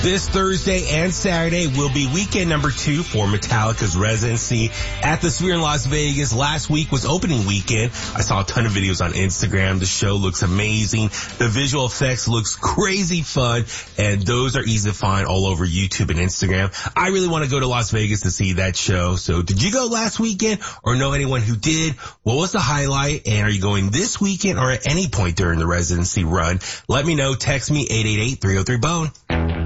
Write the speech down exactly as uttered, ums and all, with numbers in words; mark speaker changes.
Speaker 1: This Thursday and Saturday will be weekend number two for Metallica's residency at the Sphere in Las Vegas. Last week was opening weekend. I saw a ton of videos on Instagram. The show looks amazing. The visual effects looks crazy fun, and those are easy to find all over YouTube and Instagram. I really want to go to Las Vegas to see that show. So did you go last weekend or know anyone who did? What was the highlight? And are you going this weekend or at any point during the residency run? Let me know. Text me eight eight eight, three oh three, bone.